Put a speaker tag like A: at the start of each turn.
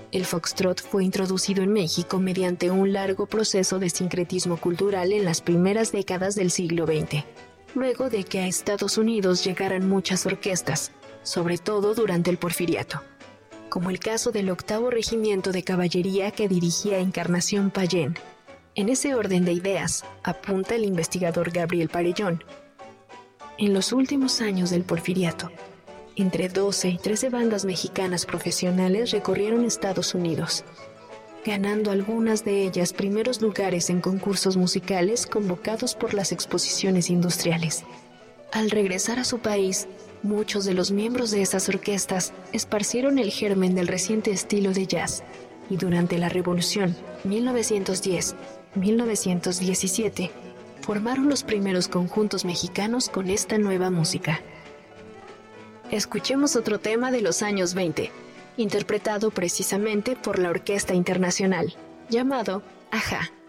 A: El foxtrot fue introducido en México mediante un largo proceso de sincretismo cultural en las primeras décadas del siglo XX, luego de que a Estados Unidos llegaran muchas orquestas, sobre todo durante el Porfiriato, como el caso del 8º Regimiento de Caballería que dirigía Encarnación Payén. En ese orden de ideas, apunta el investigador Gabriel Parellón. En los últimos años del Porfiriato, entre 12 y 13 bandas mexicanas profesionales recorrieron Estados Unidos, ganando algunas de ellas primeros lugares en concursos musicales convocados por las exposiciones industriales. Al regresar a su país, muchos de los miembros de esas orquestas esparcieron el germen del reciente estilo de jazz, y durante la Revolución 1910-1917 formaron los primeros conjuntos mexicanos con esta nueva música. Escuchemos otro tema de los años 20, interpretado precisamente por la Orquesta Internacional, llamado Ajá.